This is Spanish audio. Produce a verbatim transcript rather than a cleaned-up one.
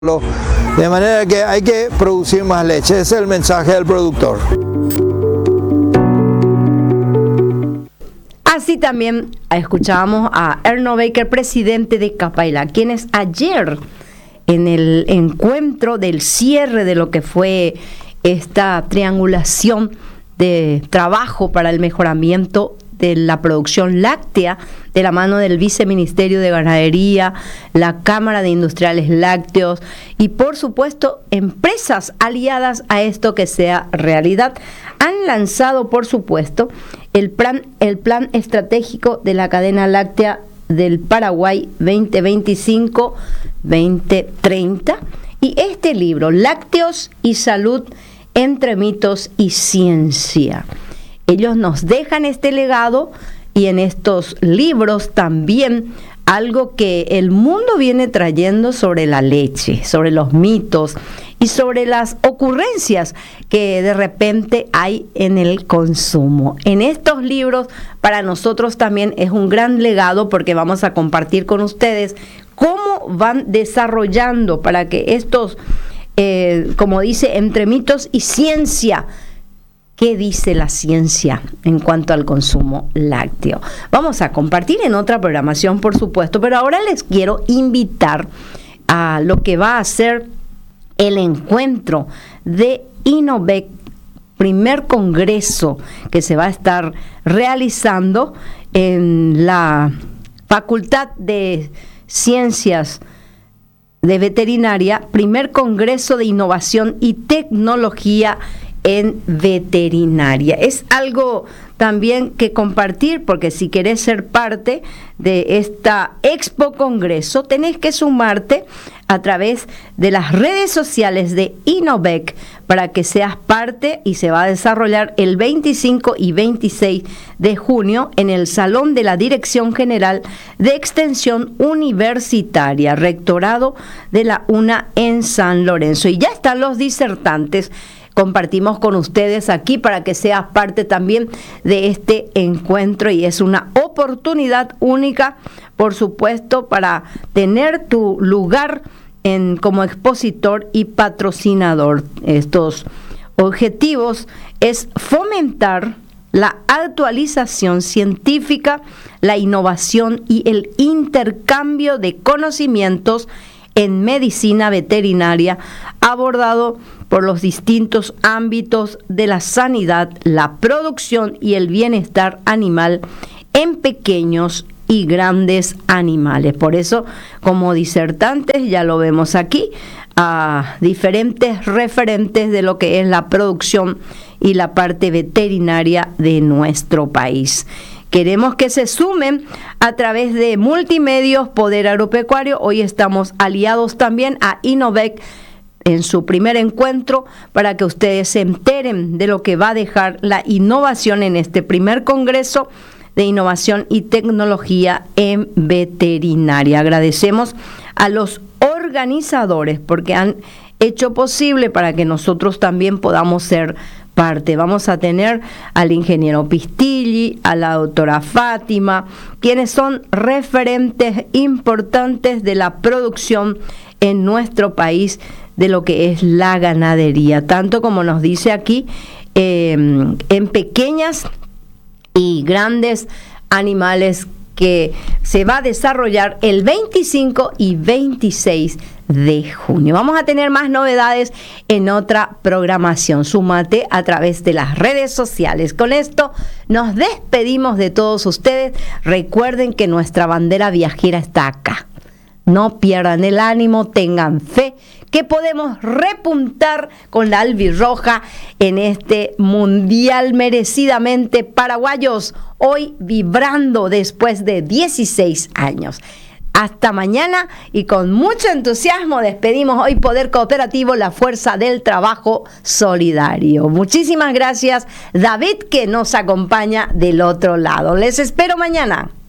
De manera que hay que producir más leche. Ese es el mensaje del productor. Así también escuchábamos a Erno Baker, presidente de Capailá, quienes ayer en el encuentro del cierre de lo que fue esta triangulación de trabajo para el mejoramiento de la producción láctea, de la mano del Viceministerio de Ganadería, la Cámara de Industriales Lácteos y, por supuesto, empresas aliadas a esto que sea realidad, han lanzado, por supuesto, el plan, el plan estratégico de la cadena láctea del Paraguay veinte veinticinco veinte treinta, y este libro, Lácteos y Salud entre mitos y ciencia. Ellos nos dejan este legado y en estos libros también algo que el mundo viene trayendo sobre la leche, sobre los mitos y sobre las ocurrencias que de repente hay en el consumo. En estos libros para nosotros también es un gran legado porque vamos a compartir con ustedes cómo van desarrollando para que estos, eh, como dice, entre mitos y ciencia. ¿Qué dice la ciencia en cuanto al consumo lácteo? Vamos a compartir en otra programación, por supuesto, pero ahora les quiero invitar a lo que va a ser el encuentro de Innovec, primer congreso que se va a estar realizando en la Facultad de Ciencias de Veterinaria, primer congreso de innovación y tecnología en veterinaria. Es algo también que compartir, porque si querés ser parte de esta Expo Congreso, tenés que sumarte a través de las redes sociales de Innovec para que seas parte, y se va a desarrollar el veinticinco y veintiséis de junio en el Salón de la Dirección General de Extensión Universitaria, Rectorado de la UNA en San Lorenzo. Y ya están los disertantes. Compartimos con ustedes aquí para que seas parte también de este encuentro, y es una oportunidad única, por supuesto, para tener tu lugar en, como expositor y patrocinador. Estos objetivos es fomentar la actualización científica, la innovación y el intercambio de conocimientos en medicina veterinaria, abordado por los distintos ámbitos de la sanidad, la producción y el bienestar animal en pequeños y grandes animales. Por eso, como disertantes, ya lo vemos aquí, a diferentes referentes de lo que es la producción y la parte veterinaria de nuestro país. Queremos que se sumen a través de Multimedios Poder Agropecuario. Hoy estamos aliados también a Innovec en su primer encuentro para que ustedes se enteren de lo que va a dejar la innovación en este primer congreso de innovación y tecnología en veterinaria. Agradecemos a los organizadores porque han hecho posible para que nosotros también podamos ser parte. Vamos a tener al ingeniero Pistilli, a la doctora Fátima, quienes son referentes importantes de la producción en nuestro país de lo que es la ganadería, tanto como nos dice aquí, eh, en pequeñas y grandes animales, que se va a desarrollar el veinticinco y veintiséis de junio. Vamos a tener más novedades en otra programación. Súmate a través de las redes sociales. Con esto nos despedimos de todos ustedes. Recuerden que nuestra bandera viajera está acá. No pierdan el ánimo, tengan fe que podemos repuntar con la albirroja en este mundial merecidamente paraguayos, hoy vibrando después de dieciséis años. Hasta mañana, y con mucho entusiasmo despedimos hoy Poder Cooperativo, la fuerza del trabajo solidario. Muchísimas gracias, David, que nos acompaña del otro lado. Les espero mañana.